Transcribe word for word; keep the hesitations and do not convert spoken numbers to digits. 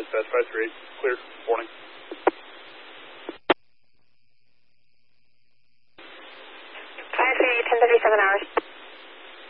dispatch five three eight, clear, warning. five three eight, ten thirty-seven hours.